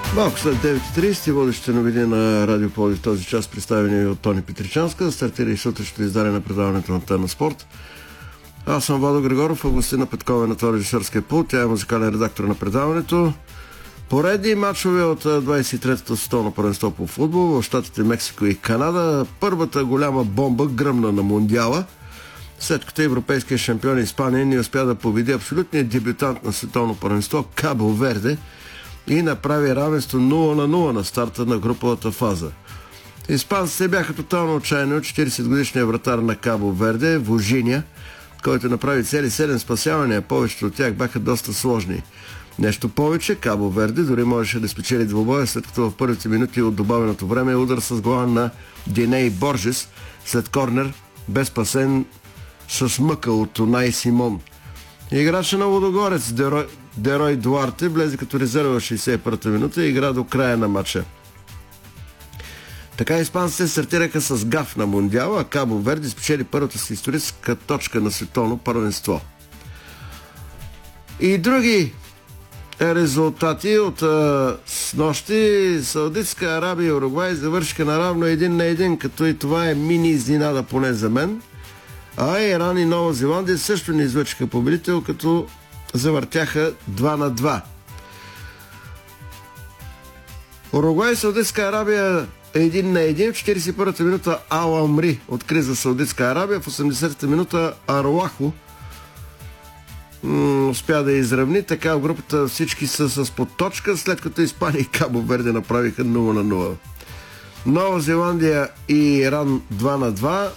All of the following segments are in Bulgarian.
Малко след 9:30 водещите новини на Радио Пловдив този час, представени от Тони Петричанска, стартира и сутрешното издание на предаването на Тема Спорт. Аз съм Владо Григоров, Августина Петкова е на това режисьорския пулт, тя е музикален редактор на предаването. Поредни матчове от 23-то световно първенство по футбол в щатите Мексико и Канада. Първата голяма бомба гръмна на Мондиала, след като европейския шампион Испания не успя да победи абсолютният дебютант на световно първенство Кабо Верде и направи равенство 0-0 на старта на груповата фаза. Испанците бяха тотално отчаяни от 40-годишния вратар на Кабо Верде, Вожиня, който направи цели 7 спасявания, повечето от тях бяха доста сложни. Нещо повече, Кабо Верде дори можеше да спечели двубоя, след като в първите минути от добавеното време удар с глава на Диней Боржес след корнер, бе спасен с мъка от Унай Симон. Играча на Лудогорец Дерой Дуарте влезе като резерва в 61-та минута и игра до края на матча. Така испанците стартираха с гаф на Мондиала, а Кабо Верде спечели първата си историческа точка на световно първенство. И други резултати от снощи. Саудитска Арабия и Уругвай завършиха наравно 1-1, като и това е мини изненада поне за мен. А Иран и Нова Зеландия също не излъчиха победител, като завъртяха 2-2. Уругвай и Саудитска Арабия 1-1. В 41-та минута Ал Амри откри за Саудитска Арабия. В 80-та минута Аруахо успя да изравни. Така в групата всички са с подточка, след като Испания и Кабо Верде направиха 0-0. Нова Зеландия и Иран 2-2.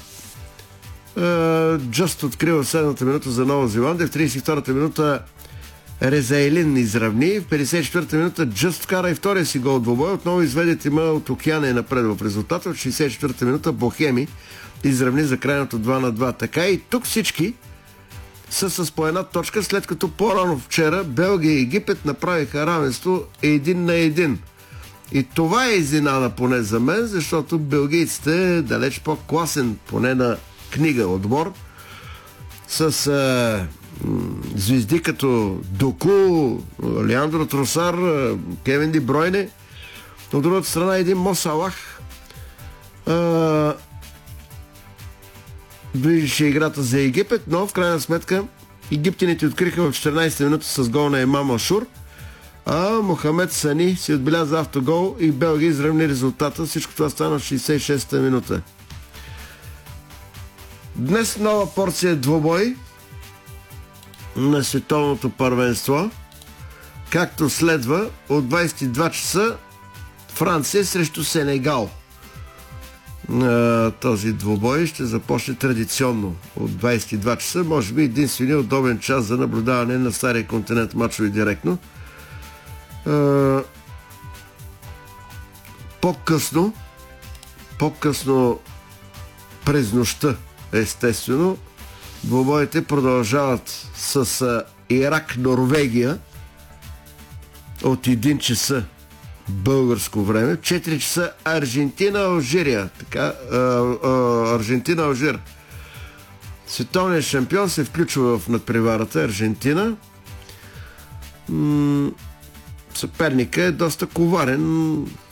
Джаст откри в 7-та минута за Нова Зеландия. В 32-та минута Резайлин изравни. В 54-та минута Джаст вкара и втория си гол двубой. Отново изведе тима от Океана и напред в резултата. В 64-та минута Бохеми изравни за крайното 2-2. Така и тук всички са с по една точка, след като по-рано вчера Белгия и Египет направиха равенство 1-1. И това е изненада поне за мен, защото белгийците е далеч по-класен, поне на книга отбор, с звезди като Доку, Леандро Тросар, Кевин Ди Бройне. От другата страна един Мо Салах движеше играта за Египет, но в крайна сметка египтяните откриха в 14-та минута с гол на Имам Ашур, а Мохамед Сани си отбеляза автогол и Белгия изравни резултата. Всичко това стана в 66-та минута. Днес нова порция двубой на световното първенство, както следва: от 22 часа Франция срещу Сенегал. Този двубой ще започне традиционно от 22 часа, може би единственият удобен час за наблюдаване на Стария континент мачове директно. По-късно през нощта, естествено, двубоите продължават с Ирак-Норвегия от 1 часа българско време. 4 часа Аржентина-Алжирия. Аржентина-Алжир. Световният шампион се включва в надпреварата Аржентина. Съперника е доста коварен.